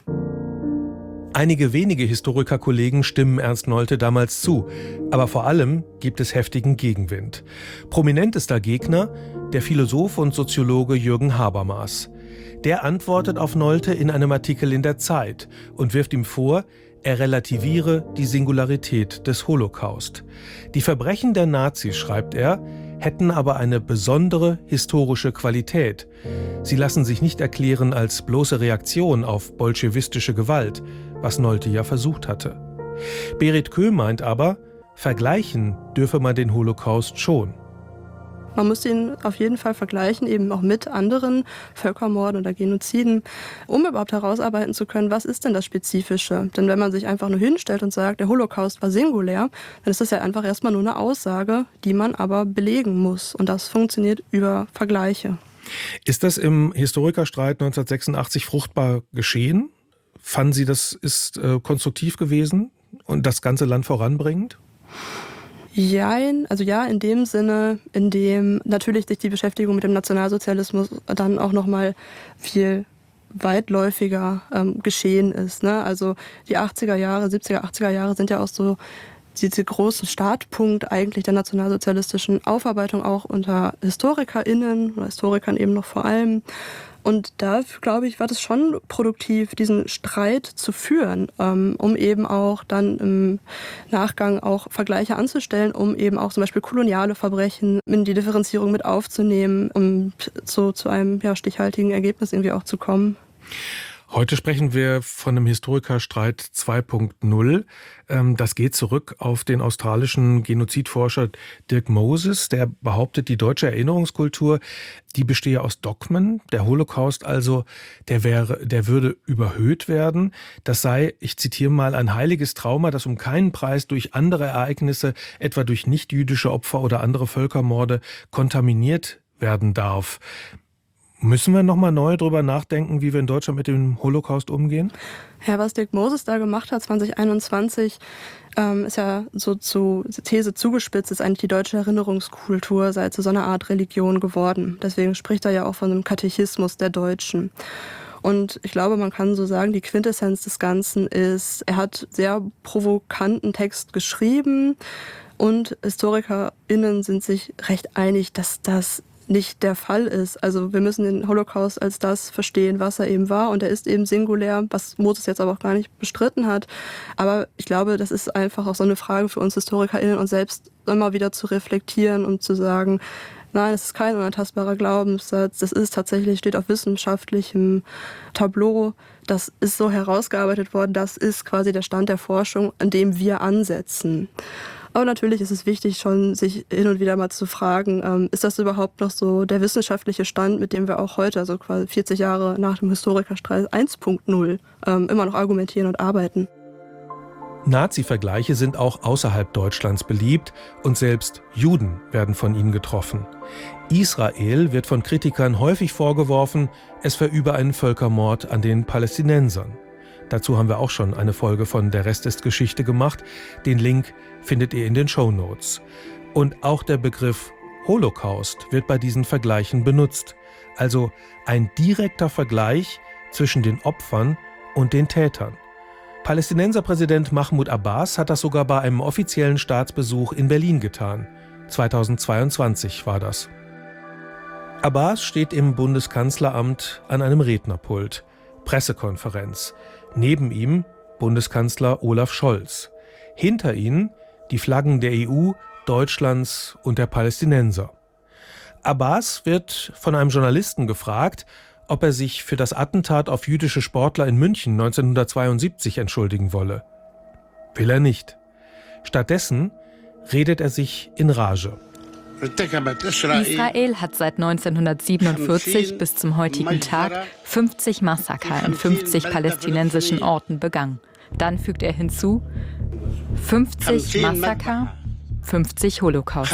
Einige wenige Historikerkollegen stimmen Ernst Nolte damals zu, aber vor allem gibt es heftigen Gegenwind. Prominentester Gegner der Philosoph und Soziologe Jürgen Habermas. Der antwortet auf Nolte in einem Artikel in der Zeit und wirft ihm vor, er relativiere die Singularität des Holocaust. Die Verbrechen der Nazis, schreibt er, hätten aber eine besondere historische Qualität. Sie lassen sich nicht erklären als bloße Reaktion auf bolschewistische Gewalt, was Nolte ja versucht hatte. Berit Köh meint aber, vergleichen dürfe man den Holocaust schon. Man muss ihn auf jeden Fall vergleichen, eben auch mit anderen Völkermorden oder Genoziden, um überhaupt herausarbeiten zu können, was ist denn das Spezifische. Denn wenn man sich einfach nur hinstellt und sagt, der Holocaust war singulär, dann ist das ja einfach erstmal nur eine Aussage, die man aber belegen muss. Und das funktioniert über Vergleiche. Ist das im Historikerstreit neunzehnhundertsechsundachtzig fruchtbar geschehen? Fanden Sie, das ist äh, konstruktiv gewesen und das ganze Land voranbringend? Jein, also ja, in dem Sinne, in dem natürlich sich die Beschäftigung mit dem Nationalsozialismus dann auch nochmal viel weitläufiger ähm, geschehen ist. Ne? Also die achtziger Jahre, siebziger, achtziger Jahre sind ja auch so diese großen Startpunkt eigentlich der nationalsozialistischen Aufarbeitung auch unter HistorikerInnen oder Historikern eben noch vor allem. Und da, glaube ich, war das schon produktiv, diesen Streit zu führen, ähm, um eben auch dann im Nachgang auch Vergleiche anzustellen, um eben auch zum Beispiel koloniale Verbrechen in die Differenzierung mit aufzunehmen, um so zu einem ja, stichhaltigen Ergebnis irgendwie auch zu kommen. Heute sprechen wir von einem Historikerstreit zwei Punkt null. Das geht zurück auf den australischen Genozidforscher Dirk Moses, der behauptet, die deutsche Erinnerungskultur, die bestehe aus Dogmen. Der Holocaust also, der wäre, der würde überhöht werden. Das sei, ich zitiere mal, ein heiliges Trauma, das um keinen Preis durch andere Ereignisse, etwa durch nichtjüdische Opfer oder andere Völkermorde, kontaminiert werden darf. Müssen wir nochmal neu drüber nachdenken, wie wir in Deutschland mit dem Holocaust umgehen? Ja, was Dirk Moses da gemacht hat zwanzig einundzwanzig, ähm, ist ja so zu These zugespitzt, ist eigentlich die deutsche Erinnerungskultur sei zu so einer Art Religion geworden. Deswegen spricht er ja auch von einem Katechismus der Deutschen. Und ich glaube, man kann so sagen, die Quintessenz des Ganzen ist, er hat sehr provokanten Text geschrieben und HistorikerInnen sind sich recht einig, dass das nicht der Fall ist. Also wir müssen den Holocaust als das verstehen, was er eben war. Und er ist eben singulär, was Moses jetzt aber auch gar nicht bestritten hat. Aber ich glaube, das ist einfach auch so eine Frage für uns HistorikerInnen, uns selbst immer wieder zu reflektieren und zu sagen, nein, es ist kein unantastbarer Glaubenssatz. Das ist tatsächlich, steht auf wissenschaftlichem Tableau. Das ist so herausgearbeitet worden. Das ist quasi der Stand der Forschung, an dem wir ansetzen. Aber natürlich ist es wichtig, schon sich hin und wieder mal zu fragen, ähm, ist das überhaupt noch so der wissenschaftliche Stand, mit dem wir auch heute, also quasi vierzig Jahre nach dem Historikerstreit eins Punkt null, ähm, immer noch argumentieren und arbeiten. Nazi-Vergleiche sind auch außerhalb Deutschlands beliebt und selbst Juden werden von ihnen getroffen. Israel wird von Kritikern häufig vorgeworfen, es verübe einen Völkermord an den Palästinensern. Dazu haben wir auch schon eine Folge von Der Rest ist Geschichte gemacht. Den Link findet ihr in den Shownotes. Und auch der Begriff Holocaust wird bei diesen Vergleichen benutzt. Also ein direkter Vergleich zwischen den Opfern und den Tätern. Palästinenserpräsident Mahmoud Abbas hat das sogar bei einem offiziellen Staatsbesuch in Berlin getan. zweitausendzweiundzwanzig war das. Abbas steht im Bundeskanzleramt an einem Rednerpult. Pressekonferenz. Neben ihm Bundeskanzler Olaf Scholz. Hinter ihnen die Flaggen der E U, Deutschlands und der Palästinenser. Abbas wird von einem Journalisten gefragt, ob er sich für das Attentat auf jüdische Sportler in München neunzehnhundertzweiundsiebzig entschuldigen wolle. Will er nicht. Stattdessen redet er sich in Rage. Israel hat seit neunzehnhundertsiebenundvierzig bis zum heutigen Tag fünfzig Massaker in fünfzig palästinensischen Orten begangen. Dann fügt er hinzu, fünfzig Massaker, fünfzig Holocaust.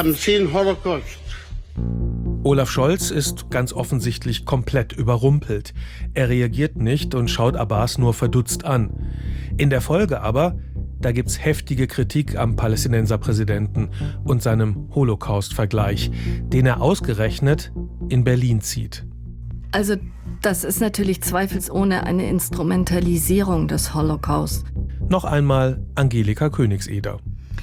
Olaf Scholz ist ganz offensichtlich komplett überrumpelt. Er reagiert nicht und schaut Abbas nur verdutzt an. In der Folge aber, da gibt's heftige Kritik am Palästinenserpräsidenten und seinem Holocaust-Vergleich, den er ausgerechnet in Berlin zieht. Also das ist natürlich zweifelsohne eine Instrumentalisierung des Holocaust. Noch einmal Angelika Königseder.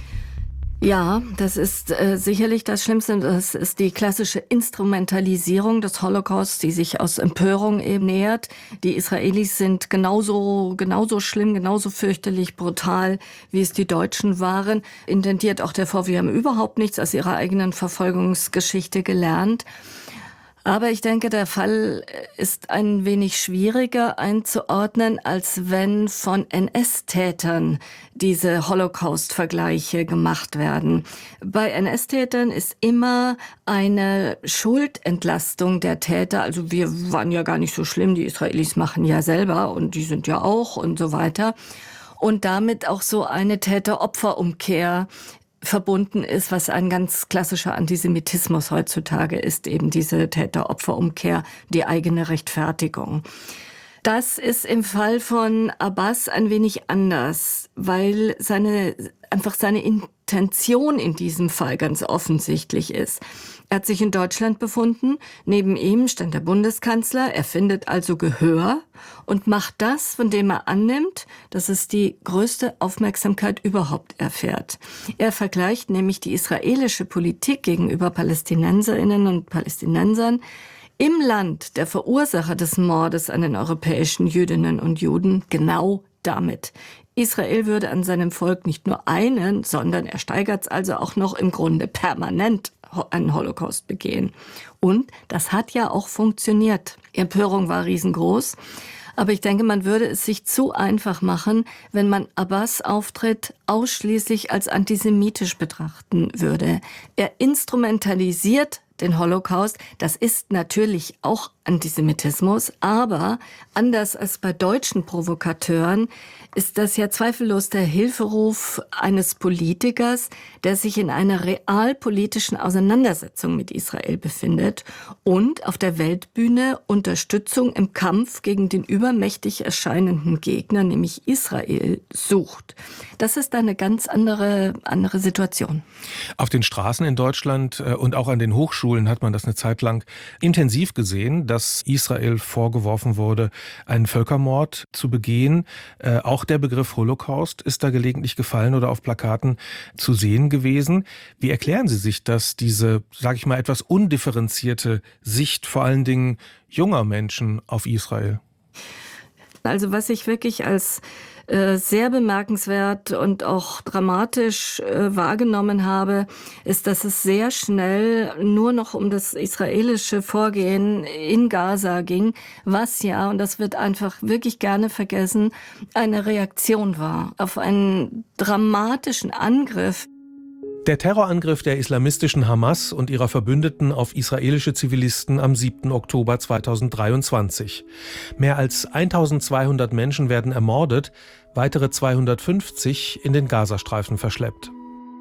Ja, das ist äh, sicherlich das Schlimmste. Das ist die klassische Instrumentalisierung des Holocaust, die sich aus Empörung eben nähert. Die Israelis sind genauso, genauso schlimm, genauso fürchterlich brutal, wie es die Deutschen waren. Intendiert auch der Vorwurf, wir haben überhaupt nichts aus ihrer eigenen Verfolgungsgeschichte gelernt. Aber ich denke, der Fall ist ein wenig schwieriger einzuordnen, als wenn von N S-Tätern diese Holocaust-Vergleiche gemacht werden. Bei N S-Tätern ist immer eine Schuldentlastung der Täter. Also wir waren ja gar nicht so schlimm, die Israelis machen ja selber und die sind ja auch und so weiter. Und damit auch so eine Täter-Opfer-Umkehr verbunden ist, was ein ganz klassischer Antisemitismus heutzutage ist, eben diese Täter-Opfer-Umkehr, die eigene Rechtfertigung. Das ist im Fall von Abbas ein wenig anders, weil seine, einfach seine Intention in diesem Fall ganz offensichtlich ist. Er hat sich in Deutschland befunden, neben ihm stand der Bundeskanzler, er findet also Gehör und macht das, von dem er annimmt, dass es die größte Aufmerksamkeit überhaupt erfährt. Er vergleicht nämlich die israelische Politik gegenüber Palästinenserinnen und Palästinensern im Land der Verursacher des Mordes an den europäischen Jüdinnen und Juden genau damit. Israel würde an seinem Volk nicht nur einen, sondern er steigert es also auch noch im Grunde permanent einen Holocaust begehen. Und das hat ja auch funktioniert. Die Empörung war riesengroß. Aber ich denke, man würde es sich zu einfach machen, wenn man Abbas' Auftritt ausschließlich als antisemitisch betrachten würde. Er instrumentalisiert den Holocaust. Das ist natürlich auch Antisemitismus, aber anders als bei deutschen Provokateuren ist das ja zweifellos der Hilferuf eines Politikers, der sich in einer realpolitischen Auseinandersetzung mit Israel befindet und auf der Weltbühne Unterstützung im Kampf gegen den übermächtig erscheinenden Gegner, nämlich Israel, sucht. Das ist eine ganz andere, andere Situation. Auf den Straßen in Deutschland und auch an den Hochschulen hat man das eine Zeit lang intensiv gesehen, dass dass Israel vorgeworfen wurde, einen Völkermord zu begehen. Äh, auch der Begriff Holocaust ist da gelegentlich gefallen oder auf Plakaten zu sehen gewesen. Wie erklären Sie sich das, diese, sage ich mal, etwas undifferenzierte Sicht vor allen Dingen junger Menschen auf Israel? Also was ich wirklich als äh, sehr bemerkenswert und auch dramatisch äh, wahrgenommen habe, ist, dass es sehr schnell nur noch um das israelische Vorgehen in Gaza ging, was ja, und das wird einfach wirklich gerne vergessen, eine Reaktion war auf einen dramatischen Angriff. Der Terrorangriff der islamistischen Hamas und ihrer Verbündeten auf israelische Zivilisten am siebten Oktober zweitausenddreiundzwanzig. Mehr als eintausendzweihundert Menschen werden ermordet, weitere zweihundertfünfzig in den Gazastreifen verschleppt.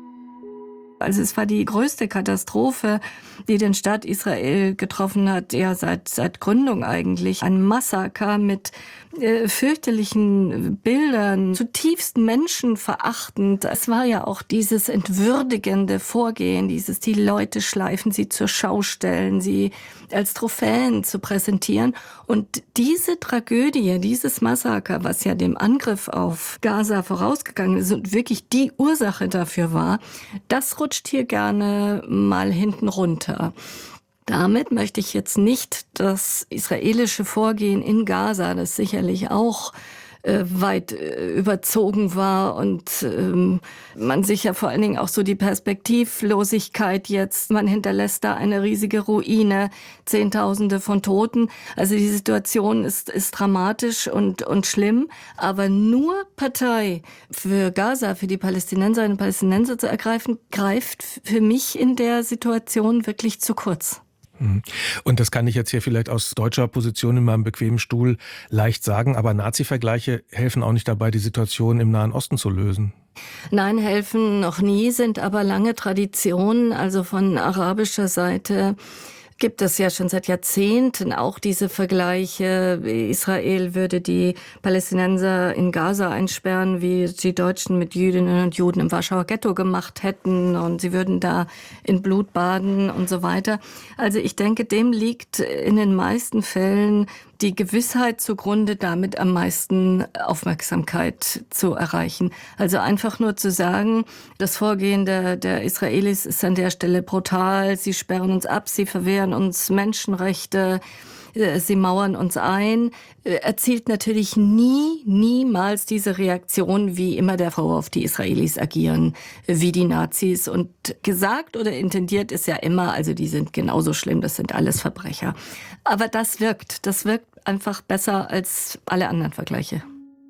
Also es war die größte Katastrophe, die den Staat Israel getroffen hat, ja seit, seit Gründung eigentlich. Ein Massaker mit äh, fürchterlichen Bildern, zutiefst menschenverachtend. Es war ja auch dieses entwürdigende Vorgehen, dieses die Leute schleifen, sie zur Schau stellen, sie als Trophäen zu präsentieren. Und diese Tragödie, dieses Massaker, was ja dem Angriff auf Gaza vorausgegangen ist und wirklich die Ursache dafür war, das rutscht hier gerne mal hinten runter. Damit möchte ich jetzt nicht das israelische Vorgehen in Gaza, das sicherlich auch äh, weit äh, überzogen war und ähm, man sich ja vor allen Dingen auch so die Perspektivlosigkeit jetzt, man hinterlässt da eine riesige Ruine, Zehntausende von Toten. Also die Situation ist, ist dramatisch und, und schlimm, aber nur Partei für Gaza, für die Palästinenserinnen und Palästinenser zu ergreifen, greift für mich in der Situation wirklich zu kurz. Und das kann ich jetzt hier vielleicht aus deutscher Position in meinem bequemen Stuhl leicht sagen, aber Nazi-Vergleiche helfen auch nicht dabei, die Situation im Nahen Osten zu lösen. Nein, helfen noch nie, sind aber lange Traditionen, also von arabischer Seite gibt es ja schon seit Jahrzehnten auch diese Vergleiche. Israel würde die Palästinenser in Gaza einsperren, wie die Deutschen mit Jüdinnen und Juden im Warschauer Ghetto gemacht hätten und sie würden da in Blut baden und so weiter. Also ich denke, dem liegt in den meisten Fällen die Gewissheit zugrunde, damit am meisten Aufmerksamkeit zu erreichen. Also einfach nur zu sagen, das Vorgehen der, der Israelis ist an der Stelle brutal, sie sperren uns ab, sie verwehren uns Menschenrechte, sie mauern uns ein, erzielt natürlich nie, niemals diese Reaktion, wie immer der Vorwurf, die Israelis agieren wie die Nazis. Und gesagt oder intendiert ist ja immer, also die sind genauso schlimm, das sind alles Verbrecher. Aber das wirkt, das wirkt einfach besser als alle anderen Vergleiche.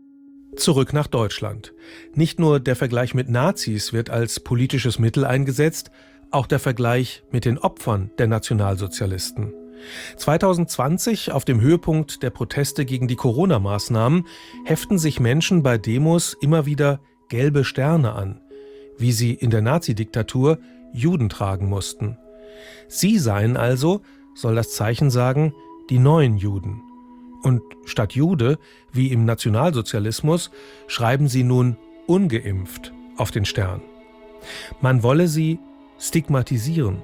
Zurück nach Deutschland. Nicht nur der Vergleich mit Nazis wird als politisches Mittel eingesetzt, auch der Vergleich mit den Opfern der Nationalsozialisten. zweitausendzwanzig, auf dem Höhepunkt der Proteste gegen die Corona-Maßnahmen, heften sich Menschen bei Demos immer wieder gelbe Sterne an, wie sie in der Nazidiktatur Juden tragen mussten. Sie seien also, soll das Zeichen sagen, die neuen Juden. Und statt Jude, wie im Nationalsozialismus, schreiben sie nun ungeimpft auf den Stern. Man wolle sie stigmatisieren.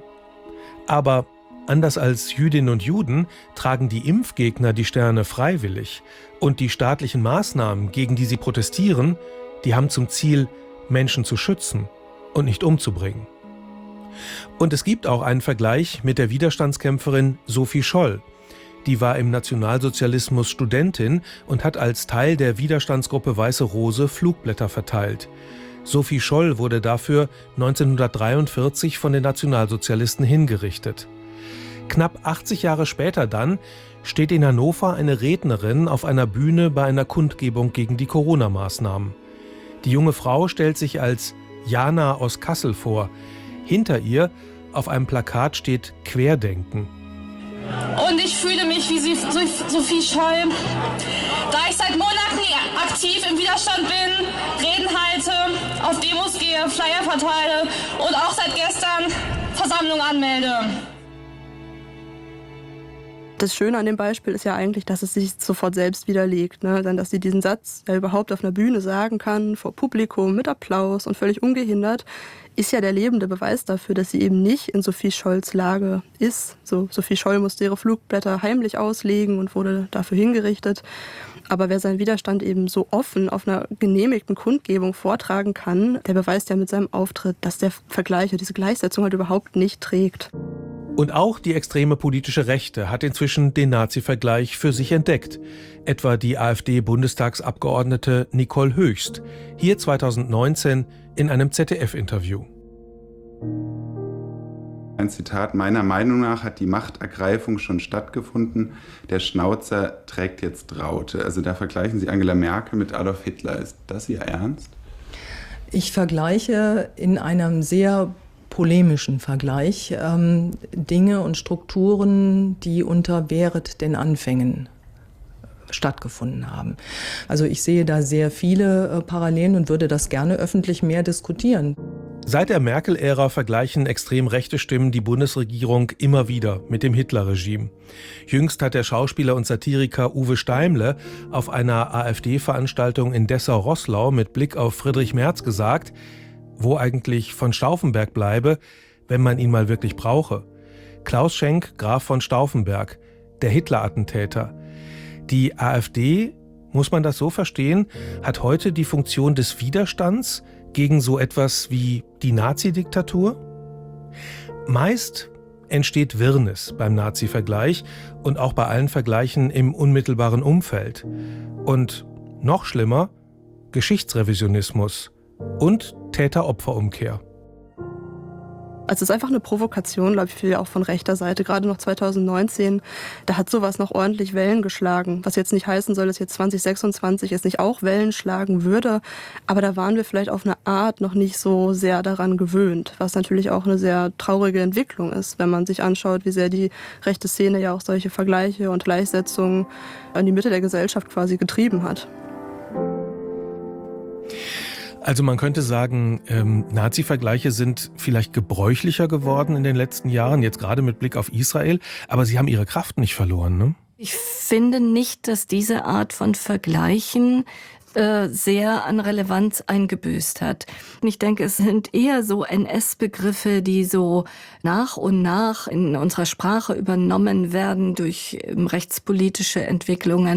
Aber anders als Jüdinnen und Juden tragen die Impfgegner die Sterne freiwillig. Und die staatlichen Maßnahmen, gegen die sie protestieren, die haben zum Ziel, Menschen zu schützen und nicht umzubringen. Und es gibt auch einen Vergleich mit der Widerstandskämpferin Sophie Scholl. Die war im Nationalsozialismus Studentin und hat als Teil der Widerstandsgruppe Weiße Rose Flugblätter verteilt. Sophie Scholl wurde dafür neunzehnhundertdreiundvierzig von den Nationalsozialisten hingerichtet. Knapp achtzig Jahre später dann steht in Hannover eine Rednerin auf einer Bühne bei einer Kundgebung gegen die Corona-Maßnahmen. Die junge Frau stellt sich als Jana aus Kassel vor. Hinter ihr auf einem Plakat steht Querdenken. Und ich fühle mich wie Sophie Scholl, da ich seit Monaten aktiv im Widerstand bin, Reden halte, auf Demos gehe, Flyer verteile und auch seit gestern Versammlungen anmelde. Das Schöne an dem Beispiel ist ja eigentlich, dass es sich sofort selbst widerlegt. Ne? Denn dass sie diesen Satz ja überhaupt auf einer Bühne sagen kann, vor Publikum, mit Applaus und völlig ungehindert, ist ja der lebende Beweis dafür, dass sie eben nicht in Sophie Scholls Lage ist. So, Sophie Scholl musste ihre Flugblätter heimlich auslegen und wurde dafür hingerichtet. Aber wer seinen Widerstand eben so offen auf einer genehmigten Kundgebung vortragen kann, der beweist ja mit seinem Auftritt, dass der Vergleich, diese Gleichsetzung halt überhaupt nicht trägt. Und auch die extreme politische Rechte hat inzwischen den Nazi-Vergleich für sich entdeckt. Etwa die AfD-Bundestagsabgeordnete Nicole Höchst, hier zweitausendneunzehn in einem Z D F-Interview. Ein Zitat: Meiner Meinung nach hat die Machtergreifung schon stattgefunden. Der Schnauzer trägt jetzt Raute. Also da vergleichen Sie Angela Merkel mit Adolf Hitler. Ist das Ihr Ernst? Ich vergleiche in einem sehr polemischen Vergleich ähm, Dinge und Strukturen, die unter Wehret den Anfängen stattgefunden haben. Also ich sehe da sehr viele äh, Parallelen und würde das gerne öffentlich mehr diskutieren. Seit der Merkel-Ära vergleichen extrem rechte Stimmen die Bundesregierung immer wieder mit dem Hitler-Regime. Jüngst hat der Schauspieler und Satiriker Uwe Steimle auf einer AfD-Veranstaltung in Dessau-Roßlau mit Blick auf Friedrich Merz gesagt, wo eigentlich von Stauffenberg bleibe, wenn man ihn mal wirklich brauche. Klaus Schenk, Graf von Stauffenberg, der Hitler-Attentäter. Die AfD, muss man das so verstehen, hat heute die Funktion des Widerstands gegen so etwas wie die Nazi-Diktatur? Meist entsteht Wirrnis beim Nazi-Vergleich und auch bei allen Vergleichen im unmittelbaren Umfeld. Und noch schlimmer, Geschichtsrevisionismus und Täter-Opfer-Umkehr. Also es ist einfach eine Provokation, glaube ich, viel auch von rechter Seite. Gerade noch zweitausendneunzehn, da hat sowas noch ordentlich Wellen geschlagen. Was jetzt nicht heißen soll, dass jetzt zwanzig sechsundzwanzig es nicht auch Wellen schlagen würde. Aber da waren wir vielleicht auf eine Art noch nicht so sehr daran gewöhnt. Was natürlich auch eine sehr traurige Entwicklung ist, wenn man sich anschaut, wie sehr die rechte Szene ja auch solche Vergleiche und Gleichsetzungen in die Mitte der Gesellschaft quasi getrieben hat. Also man könnte sagen, ähm, Nazi-Vergleiche sind vielleicht gebräuchlicher geworden in den letzten Jahren, jetzt gerade mit Blick auf Israel, aber sie haben ihre Kraft nicht verloren, ne? Ich finde nicht, dass diese Art von Vergleichen äh, sehr an Relevanz eingebüßt hat. Ich denke, es sind eher so N S-Begriffe, die so nach und nach in unserer Sprache übernommen werden durch ähm, rechtspolitische Entwicklungen.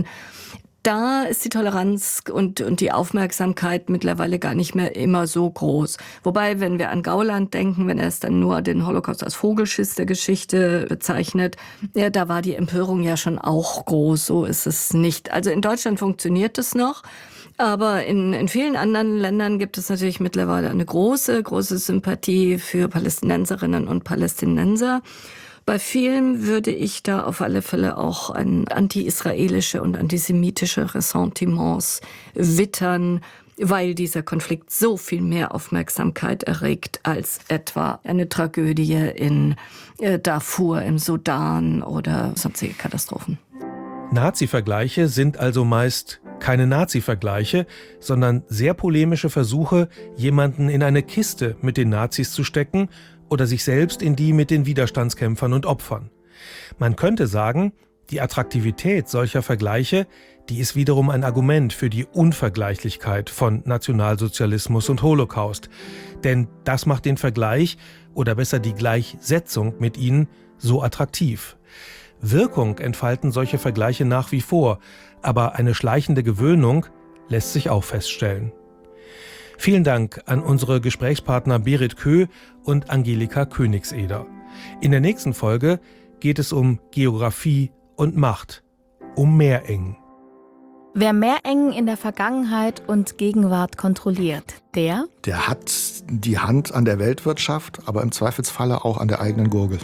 Da ist die Toleranz und, und die Aufmerksamkeit mittlerweile gar nicht mehr immer so groß. Wobei, wenn wir an Gauland denken, wenn er es dann nur den Holocaust als Vogelschiss der Geschichte bezeichnet, ja, da war die Empörung ja schon auch groß. So ist es nicht. Also in Deutschland funktioniert es noch. Aber in, in vielen anderen Ländern gibt es natürlich mittlerweile eine große, große Sympathie für Palästinenserinnen und Palästinenser. Bei vielen würde ich da auf alle Fälle auch an anti-israelische und antisemitische Ressentiments wittern, weil dieser Konflikt so viel mehr Aufmerksamkeit erregt als etwa eine Tragödie in Darfur im Sudan oder sonstige Katastrophen. Nazi-Vergleiche sind also meist keine Nazi-Vergleiche, sondern sehr polemische Versuche, jemanden in eine Kiste mit den Nazis zu stecken oder sich selbst in die mit den Widerstandskämpfern und Opfern. Man könnte sagen, die Attraktivität solcher Vergleiche, die ist wiederum ein Argument für die Unvergleichlichkeit von Nationalsozialismus und Holocaust. Denn das macht den Vergleich oder besser die Gleichsetzung mit ihnen so attraktiv. Wirkung entfalten solche Vergleiche nach wie vor, aber eine schleichende Gewöhnung lässt sich auch feststellen. Vielen Dank an unsere Gesprächspartner Berit Köh und Angelika Königseder. In der nächsten Folge geht es um Geografie und Macht, um Meerengen. Wer Meerengen in der Vergangenheit und Gegenwart kontrolliert, der? Der hat die Hand an der Weltwirtschaft, aber im Zweifelsfalle auch an der eigenen Gurgel.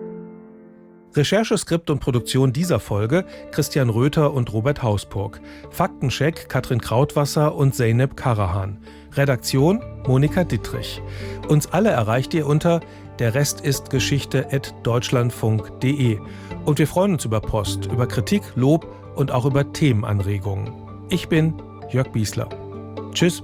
Recherche, Skript und Produktion dieser Folge Christian Röther und Robert Hausburg. Faktencheck Katrin Krautwasser und Zeynep Karahan. Redaktion Monika Dittrich. Uns alle erreicht ihr unter der Rest ist Geschichte at deutschlandfunk punkt de. Und wir freuen uns über Post, über Kritik, Lob und auch über Themenanregungen. Ich bin Jörg Biesler. Tschüss.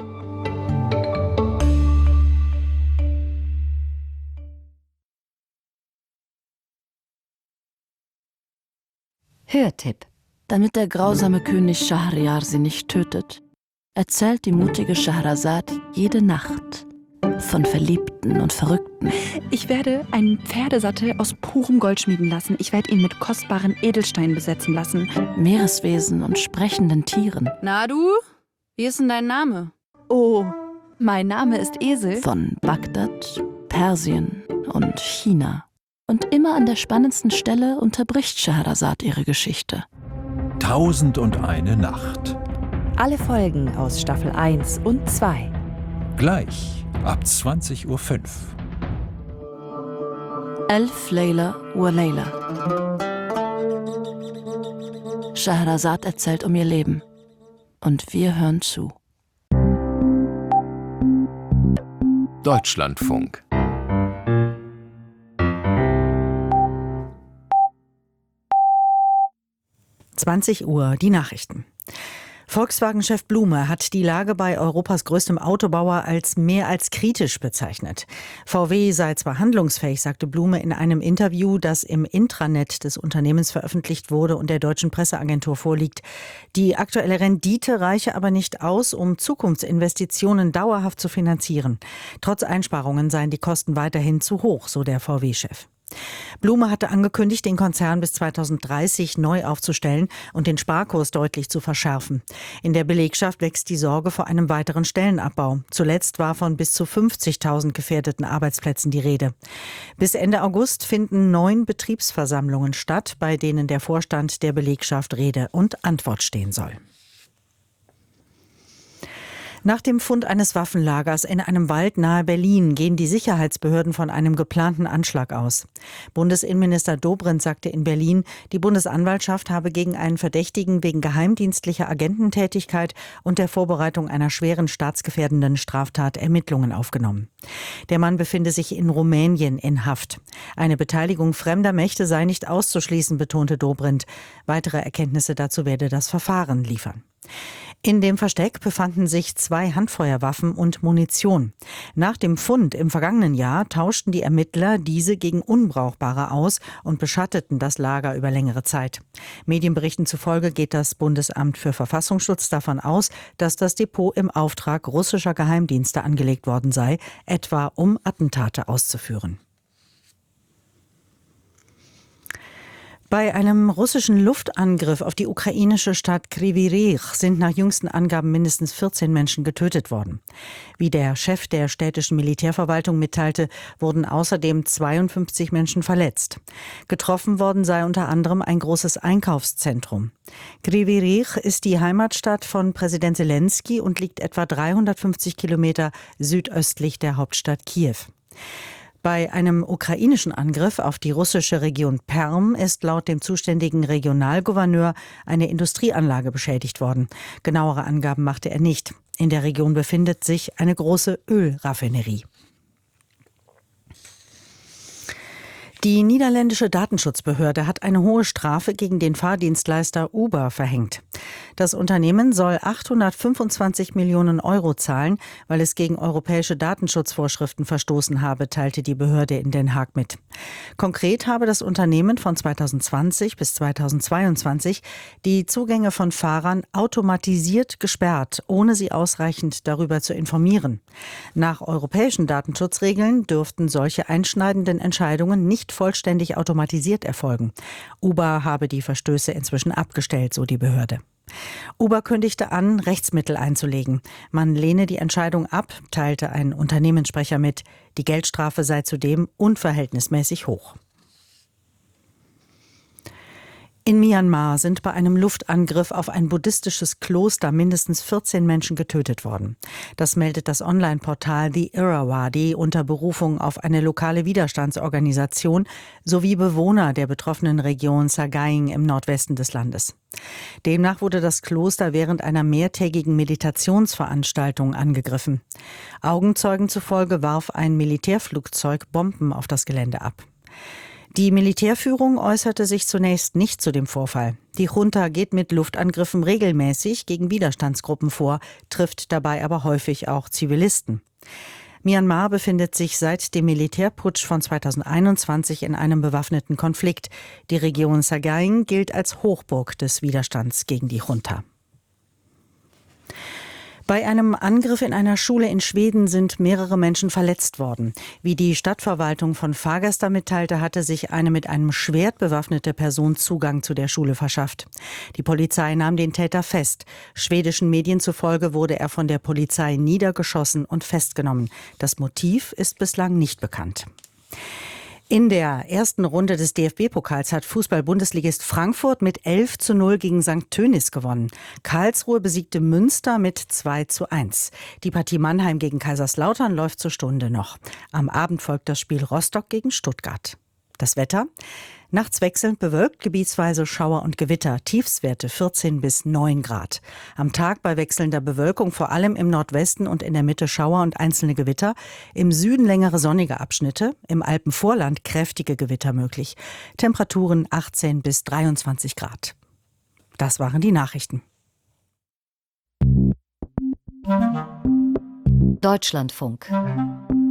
Hörtipp. Damit der grausame König Schahryar sie nicht tötet, erzählt die mutige Schahrazad jede Nacht von Verliebten und Verrückten. Ich werde einen Pferdesattel aus purem Gold schmieden lassen. Ich werde ihn mit kostbaren Edelsteinen besetzen lassen. Meereswesen und sprechenden Tieren. Na du? Wie ist denn dein Name? Oh, mein Name ist Esel. Von Bagdad, Persien und China. Und immer an der spannendsten Stelle unterbricht Schahrazad ihre Geschichte. Tausend und eine Nacht. Alle Folgen aus Staffel eins und zwei. Gleich ab zwanzig Uhr fünf. Elf Layla wa Layla. Schahrazad erzählt um ihr Leben. Und wir hören zu. Deutschlandfunk. zwanzig Uhr, die Nachrichten. Volkswagen-Chef Blume hat die Lage bei Europas größtem Autobauer als mehr als kritisch bezeichnet. V W sei zwar handlungsfähig, sagte Blume in einem Interview, das im Intranet des Unternehmens veröffentlicht wurde und der deutschen Presseagentur vorliegt. Die aktuelle Rendite reiche aber nicht aus, um Zukunftsinvestitionen dauerhaft zu finanzieren. Trotz Einsparungen seien die Kosten weiterhin zu hoch, so der V W-Chef. Blume hatte angekündigt, den Konzern bis zweitausenddreißig neu aufzustellen und den Sparkurs deutlich zu verschärfen. In der Belegschaft wächst die Sorge vor einem weiteren Stellenabbau. Zuletzt war von bis zu fünfzigtausend gefährdeten Arbeitsplätzen die Rede. Bis Ende August finden neun Betriebsversammlungen statt, bei denen der Vorstand der Belegschaft Rede und Antwort stehen soll. Nach dem Fund eines Waffenlagers in einem Wald nahe Berlin gehen die Sicherheitsbehörden von einem geplanten Anschlag aus. Bundesinnenminister Dobrindt sagte in Berlin, die Bundesanwaltschaft habe gegen einen Verdächtigen wegen geheimdienstlicher Agententätigkeit und der Vorbereitung einer schweren staatsgefährdenden Straftat Ermittlungen aufgenommen. Der Mann befinde sich in Rumänien in Haft. Eine Beteiligung fremder Mächte sei nicht auszuschließen, betonte Dobrindt. Weitere Erkenntnisse dazu werde das Verfahren liefern. In dem Versteck befanden sich zwei Handfeuerwaffen und Munition. Nach dem Fund im vergangenen Jahr tauschten die Ermittler diese gegen unbrauchbare aus und beschatteten das Lager über längere Zeit. Medienberichten zufolge geht das Bundesamt für Verfassungsschutz davon aus, dass das Depot im Auftrag russischer Geheimdienste angelegt worden sei, etwa um Attentate auszuführen. Bei einem russischen Luftangriff auf die ukrainische Stadt Kryvyi Rih sind nach jüngsten Angaben mindestens vierzehn Menschen getötet worden. Wie der Chef der städtischen Militärverwaltung mitteilte, wurden außerdem zweiundfünfzig Menschen verletzt. Getroffen worden sei unter anderem ein großes Einkaufszentrum. Kryvyi Rih ist die Heimatstadt von Präsident Selenskyj und liegt etwa dreihundertfünfzig Kilometer südöstlich der Hauptstadt Kiew. Bei einem ukrainischen Angriff auf die russische Region Perm ist laut dem zuständigen Regionalgouverneur eine Industrieanlage beschädigt worden. Genauere Angaben machte er nicht. In der Region befindet sich eine große Ölraffinerie. Die niederländische Datenschutzbehörde hat eine hohe Strafe gegen den Fahrdienstleister Uber verhängt. Das Unternehmen soll achthundertfünfundzwanzig Millionen Euro zahlen, weil es gegen europäische Datenschutzvorschriften verstoßen habe, teilte die Behörde in Den Haag mit. Konkret habe das Unternehmen von zweitausendzwanzig bis zweitausendzweiundzwanzig die Zugänge von Fahrern automatisiert gesperrt, ohne sie ausreichend darüber zu informieren. Nach europäischen Datenschutzregeln dürften solche einschneidenden Entscheidungen nicht vollständig automatisiert erfolgen. Uber habe die Verstöße inzwischen abgestellt, so die Behörde. Uber kündigte an, Rechtsmittel einzulegen. Man lehne die Entscheidung ab, teilte ein Unternehmenssprecher mit. Die Geldstrafe sei zudem unverhältnismäßig hoch. In Myanmar sind bei einem Luftangriff auf ein buddhistisches Kloster mindestens vierzehn Menschen getötet worden. Das meldet das Online-Portal The Irrawaddy unter Berufung auf eine lokale Widerstandsorganisation sowie Bewohner der betroffenen Region Sagaing im Nordwesten des Landes. Demnach wurde das Kloster während einer mehrtägigen Meditationsveranstaltung angegriffen. Augenzeugen zufolge warf ein Militärflugzeug Bomben auf das Gelände ab. Die Militärführung äußerte sich zunächst nicht zu dem Vorfall. Die Junta geht mit Luftangriffen regelmäßig gegen Widerstandsgruppen vor, trifft dabei aber häufig auch Zivilisten. Myanmar befindet sich seit dem Militärputsch von zweitausendeinundzwanzig in einem bewaffneten Konflikt. Die Region Sagaing gilt als Hochburg des Widerstands gegen die Junta. Bei einem Angriff in einer Schule in Schweden sind mehrere Menschen verletzt worden. Wie die Stadtverwaltung von Fagersta mitteilte, hatte sich eine mit einem Schwert bewaffnete Person Zugang zu der Schule verschafft. Die Polizei nahm den Täter fest. Schwedischen Medien zufolge wurde er von der Polizei niedergeschossen und festgenommen. Das Motiv ist bislang nicht bekannt. In der ersten Runde des D F B-Pokals hat Fußball-Bundesligist Frankfurt mit elf zu null gegen Sankt Tönis gewonnen. Karlsruhe besiegte Münster mit zwei zu eins. Die Partie Mannheim gegen Kaiserslautern läuft zur Stunde noch. Am Abend folgt das Spiel Rostock gegen Stuttgart. Das Wetter? Nachts wechselnd bewölkt, gebietsweise Schauer und Gewitter, Tiefstwerte vierzehn bis neun Grad. Am Tag bei wechselnder Bewölkung vor allem im Nordwesten und in der Mitte Schauer und einzelne Gewitter, im Süden längere sonnige Abschnitte, im Alpenvorland kräftige Gewitter möglich. Temperaturen achtzehn bis dreiundzwanzig Grad. Das waren die Nachrichten. Deutschlandfunk.